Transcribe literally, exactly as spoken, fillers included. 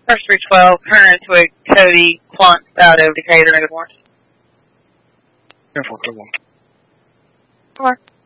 First three twelve, current Twig, Cody, Quant, out over Decatur, and Warren. Careful, come on. Come on.